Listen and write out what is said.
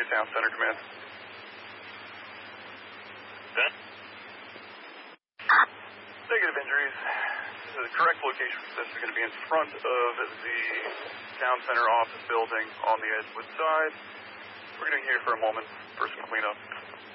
Town Center Command. Okay. Negative injuries. The correct location for this is going to be in front of the Town Center office building on the Edgewood side. We're going to be here for a moment for some cleanup.